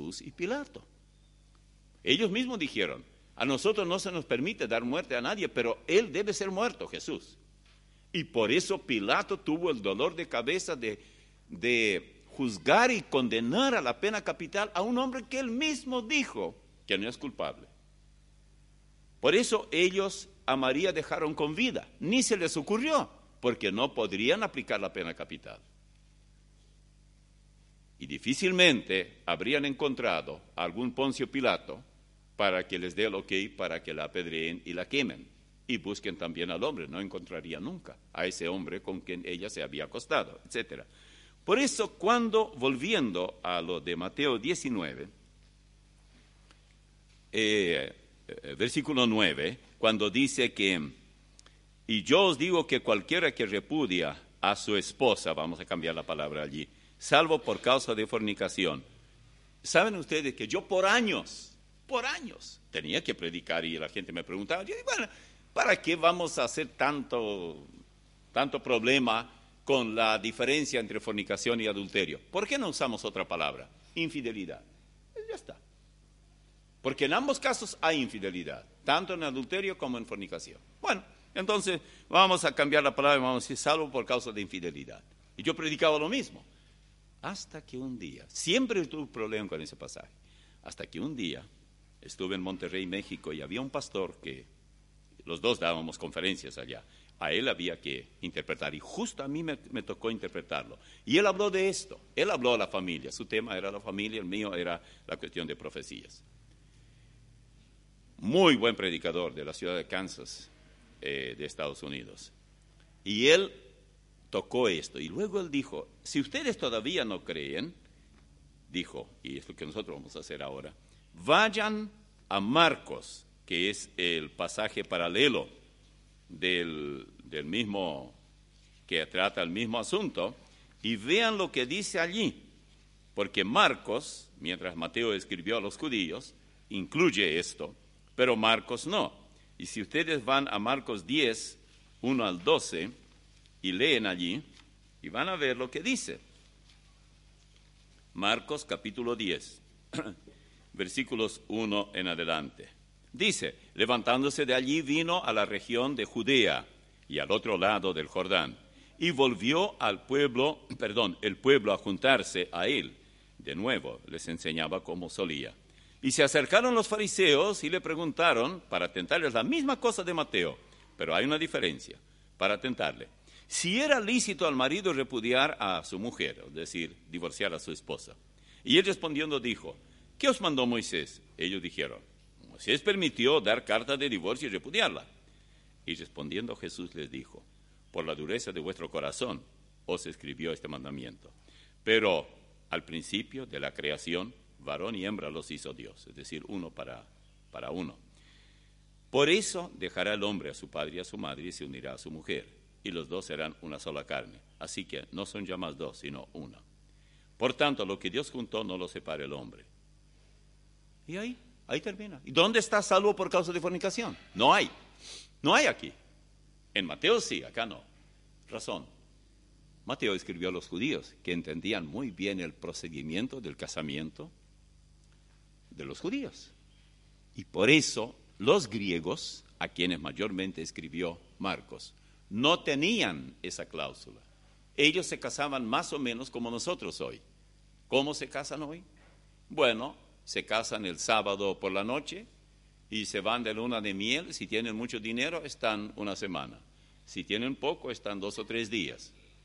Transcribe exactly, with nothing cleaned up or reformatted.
Jesús y Pilato. Ellos mismos dijeron, a nosotros no se nos permite dar muerte a nadie, pero él debe ser muerto, Jesús. Y por eso Pilato tuvo el dolor de cabeza de, de juzgar y condenar a la pena capital a un hombre que él mismo dijo que no es culpable. Por eso ellos a María dejaron con vida, ni se les ocurrió, porque no podrían aplicar la pena capital. Y difícilmente habrían encontrado a algún Poncio Pilato para que les dé el ok para que la apedreen y la quemen. Y busquen también al hombre, no encontrarían nunca a ese hombre con quien ella se había acostado, etcétera. Por eso, cuando, volviendo a lo de Mateo diecinueve, eh, versículo nueve, cuando dice que, y yo os digo que cualquiera que repudia a su esposa, vamos a cambiar la palabra allí, salvo por causa de fornicación. ¿Saben ustedes que yo por años, por años, tenía que predicar y la gente me preguntaba, yo digo, bueno, ¿para qué vamos a hacer tanto, tanto problema con la diferencia entre fornicación y adulterio? ¿Por qué no usamos otra palabra? Infidelidad. Ya está. Porque en ambos casos hay infidelidad, tanto en adulterio como en fornicación. Bueno, entonces vamos a cambiar la palabra y vamos a decir salvo por causa de infidelidad. Y yo predicaba lo mismo. Hasta que un día, siempre tuve problema con ese pasaje, hasta que un día estuve en Monterrey, México, y había un pastor que los dos dábamos conferencias allá. A él había que interpretar, y justo a mí me, me tocó interpretarlo. Y él habló de esto, él habló a la familia, su tema era la familia, el mío era la cuestión de profecías. Muy buen predicador de la ciudad de Kansas, eh, de Estados Unidos. Y él tocó esto, y luego él dijo, si ustedes todavía no creen, dijo, y es lo que nosotros vamos a hacer ahora, vayan a Marcos, que es el pasaje paralelo del, del mismo, que trata el mismo asunto, y vean lo que dice allí, porque Marcos, mientras Mateo escribió a los judíos, incluye esto, pero Marcos no. Y si ustedes van a Marcos diez, uno al doce, y leen allí, y van a ver lo que dice. Marcos capítulo diez, versículos uno en adelante. Dice, levantándose de allí vino a la región de Judea y al otro lado del Jordán, y volvió al pueblo, perdón, el pueblo a juntarse a él. De nuevo les enseñaba como solía. Y se acercaron los fariseos y le preguntaron, para tentarles la misma cosa de Mateo, pero hay una diferencia, para tentarle, si era lícito al marido repudiar a su mujer, es decir, divorciar a su esposa. Y él respondiendo dijo, ¿qué os mandó Moisés? Ellos dijeron, Moisés permitió dar carta de divorcio y repudiarla. Y respondiendo Jesús les dijo, por la dureza de vuestro corazón os escribió este mandamiento. Pero al principio de la creación, varón y hembra los hizo Dios, es decir, uno para, para uno. Por eso dejará el hombre a su padre y a su madre y se unirá a su mujer, y los dos serán una sola carne. Así que no son ya más dos, sino uno. Por tanto, lo que Dios juntó no lo separe el hombre. Y ahí, ahí termina. ¿Y dónde está salvo por causa de fornicación? No hay. No hay aquí. En Mateo sí, acá no. Razón. Mateo escribió a los judíos que entendían muy bien el procedimiento del casamiento de los judíos. Y por eso los griegos, a quienes mayormente escribió Marcos, no tenían esa cláusula. Ellos se casaban más o menos como nosotros hoy. ¿Cómo se casan hoy? Bueno, se casan el sábado por la noche y se van de luna de miel. Si tienen mucho dinero, están una semana. Si tienen poco, están dos o tres días.